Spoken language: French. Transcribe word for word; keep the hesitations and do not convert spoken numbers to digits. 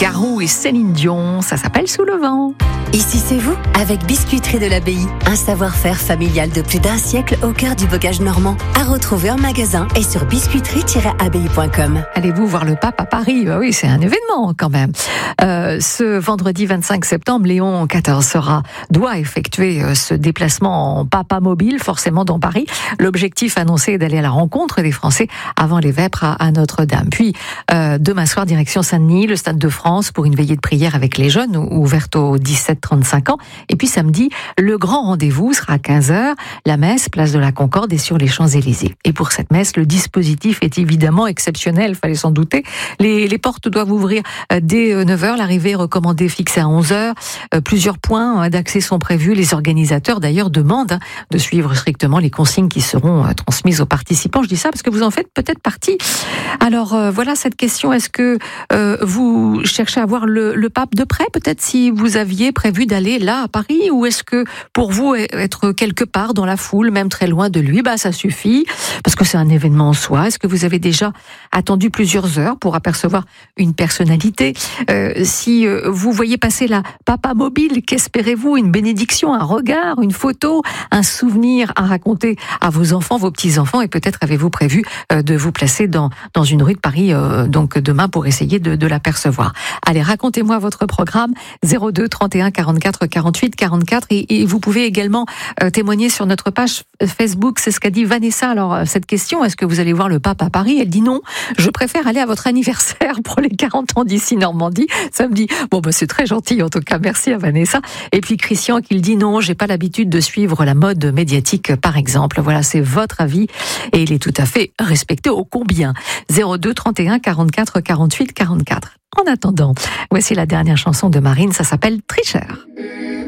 Garou et Céline Dion, ça s'appelle Sous le vent. Ici c'est vous, avec Biscuiterie de l'Abbaye. Un savoir-faire familial de plus d'un siècle au cœur du bocage normand. À retrouver en magasin et sur biscuiterie tiret abbaye point com. Allez-vous voir le pape à Paris? Bah oui, c'est un événement quand même. Euh, ce vendredi vingt-cinq septembre, Léon quatorze sera, doit effectuer euh, ce déplacement en papa mobile, forcément dans Paris. L'objectif annoncé est d'aller à la rencontre des Français avant les vêpres à, à Notre-Dame. Puis, euh, demain soir, direction Saint-Denis, le Stade de France, pour une veillée de prière avec les jeunes, ouverte aux dix-sept trente-cinq ans. Et puis samedi, le grand rendez-vous sera à quinze heures. La messe, place de la Concorde, est sur les Champs-Élysées. Et pour cette messe, le dispositif est évidemment exceptionnel, fallait s'en douter. Les, les portes doivent ouvrir dès neuf heures, l'arrivée est recommandée fixée à onze heures. Plusieurs points d'accès sont prévus. Les organisateurs d'ailleurs demandent de suivre strictement les consignes qui seront transmises aux participants. Je dis ça parce que vous en faites peut-être partie. Alors euh, voilà cette question, est-ce que euh, vous cherchez à voir le, le pape de près, peut-être si vous aviez prévu d'aller là à Paris, ou est-ce que pour vous être quelque part dans la foule, même très loin de lui, bah ça suffit parce que c'est un événement en soi? Est-ce que vous avez déjà attendu plusieurs heures pour apercevoir une personnalité? euh, Si euh, vous voyez passer la papa mobile, qu'espérez-vous? Une bénédiction, un regard, une photo, un souvenir à raconter à vos enfants, vos petits-enfants, et peut-être avez-vous prévu euh, de vous placer dans, dans une rue de Paris euh, donc demain pour essayer de, de l'apercevoir. Allez, racontez-moi votre programme zéro deux trente et un quarante-quatre quarante-huit quarante-quatre, et, et vous pouvez également euh, témoigner sur notre page Facebook. C'est ce qu'a dit Vanessa. Alors cette question, est-ce que vous allez voir le pape à Paris? Elle dit non, je préfère aller à votre anniversaire pour les quarante ans d'ici Normandie samedi. Bon bah c'est très gentil en tout cas, merci à Vanessa. Et puis Christian qui dit non, j'ai pas l'habitude de suivre la mode médiatique par exemple. Voilà, c'est votre avis et il est tout à fait respecté ô combien. zéro deux trente et un quarante-quatre quarante-huit quarante-quatre. En attendant, voici la dernière chanson de Marine, ça s'appelle Tricheur.